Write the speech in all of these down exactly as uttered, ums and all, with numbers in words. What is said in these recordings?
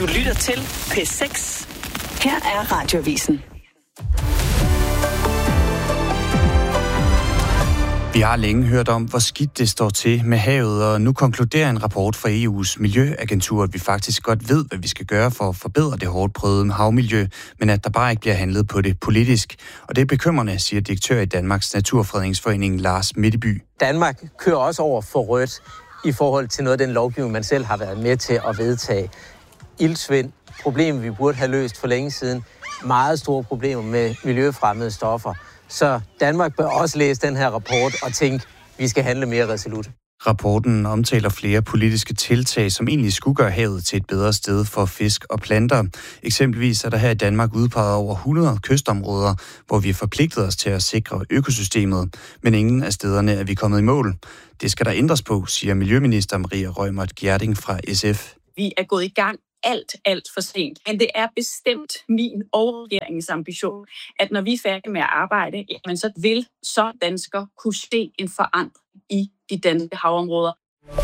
Du lytter til P seks. Her er Radioavisen. Vi har længe hørt om, hvor skidt det står til med havet, og nu konkluderer en rapport fra E U's Miljøagentur, at vi faktisk godt ved, hvad vi skal gøre for at forbedre det hårdt prøvede havmiljø, men at der bare ikke bliver handlet på det politisk. Og det er bekymrende, siger direktør i Danmarks Naturfredningsforening, Lars Mitteby. Danmark kører også over for rødt i forhold til noget af den lovgivning, man selv har været med til at vedtage. Iltsvind, problemer vi burde have løst for længe siden. Meget store problemer med miljøfremmede stoffer. Så Danmark bør også læse den her rapport og tænke, at vi skal handle mere resolut. Rapporten omtaler flere politiske tiltag, som egentlig skulle gøre havet til et bedre sted for fisk og planter. Eksempelvis er der her i Danmark udpeget over hundrede kystområder, hvor vi har forpligtet os til at sikre økosystemet, men ingen af stederne er vi kommet i mål. Det skal der ændres på, siger Miljøminister Maria Reumert Gjerding fra S F. Vi er gået i gang alt, alt for sent. Men det er bestemt min og regeringens ambition, at når vi er færdige med at arbejde, jamen så vil så danskere kunne se en forandring i de danske havområder.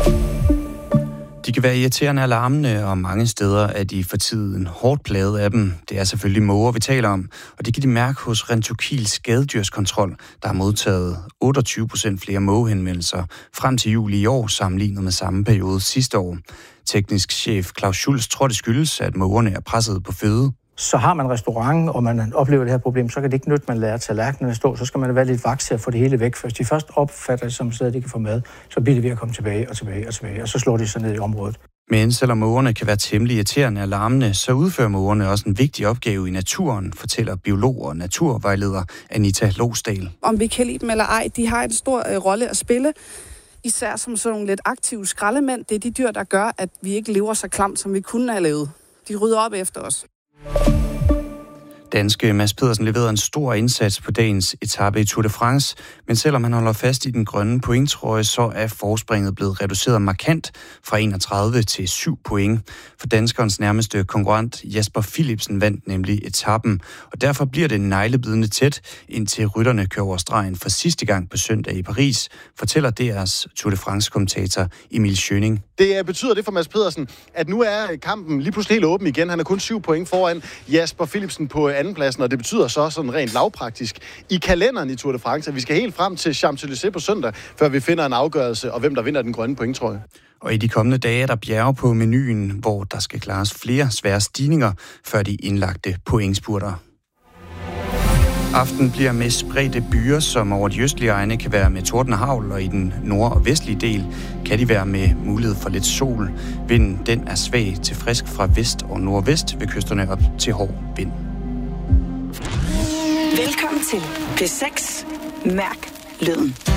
De kan være irriterende og larmende, og mange steder er de for tiden hårdt plaget af dem. Det er selvfølgelig måger, vi taler om, og det kan de mærke hos Rentokils Skadedyrskontrol, der har modtaget otteogtyve procent flere mågehenvendelser frem til juli i år, sammenlignet med samme periode sidste år. Teknisk chef Claus Schulz tror, det skyldes, at mågerne er presset på føde. Så har man en restaurant, og man oplever det her problem, så kan det ikke nytte, man lader tallerkenerne stå. Så skal man være lidt vaks til at få det hele væk. For hvis de først opfatter det som et sted, de kan få mad, så bliver det ved at komme tilbage og tilbage og tilbage, og så slår de sig ned i området. Men selvom mågerne kan være temmelig irriterende og larmende, så udfører mågerne også en vigtig opgave i naturen, fortæller biolog og naturvejleder Anita Losdal. Om vi kan lide dem eller ej, de har en stor øh, rolle at spille. Især som sådan nogle lidt aktive skraldemænd. Det er de dyr, der gør, at vi ikke lever så klamt, som vi kunne have levet. De rydder op efter os. Danske Mads Pedersen leverede en stor indsats på dagens etape i Tour de France, men selvom han holder fast i den grønne pointtrøje, så er forspringet blevet reduceret markant fra enogtredive til syv point. For danskerens nærmeste konkurrent Jasper Philipsen vandt nemlig etappen, og derfor bliver det neglebidende tæt, indtil rytterne kører over stregen for sidste gang på søndag i Paris, fortæller D R's Tour de France-kommentator Emil Schøning. Det betyder det for Mads Pedersen, at nu er kampen lige pludselig helt åben igen. Han er kun syv point foran Jasper Philipsen på andenpladsen, og det betyder så sådan rent lavpraktisk i kalenderen i Tour de France, at vi skal helt frem til Champs-Élysées på søndag, før vi finder en afgørelse, og hvem der vinder den grønne pointtrøje. Og i de kommende dage er der bjerge på menuen, hvor der skal klares flere svære stigninger, før de indlagte pointspurter. Aften bliver med spredte byer, som over de østlige egne kan være med torden og hagl, og i den nord- og vestlige del kan de være med mulighed for lidt sol. Vinden den er svag til frisk fra vest og nordvest ved kysterne op til hård vind. Velkommen til P seks. Mærk lyden.